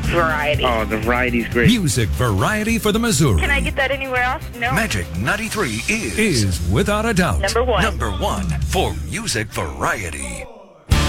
variety. Oh, the variety's great. Music variety for the Missouri. Can I get that anywhere else? No. Magic 93 is Without a doubt, Number one. number one for music variety.